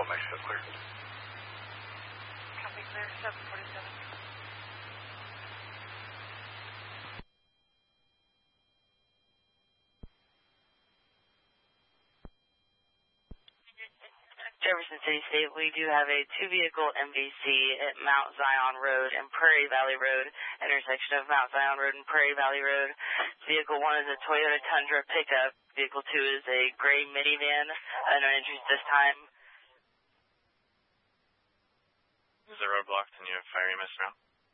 Mexico clear. Copy clear, 747. Jefferson City State, we do have a two-vehicle MVC at Mount Zion Road and Prairie Valley Road, intersection of Mount Zion Road and Prairie Valley Road. Vehicle 1 is a Toyota Tundra pickup. Vehicle 2 is a gray minivan. No entries this time. Is there roadblocks and you have fire EMS now?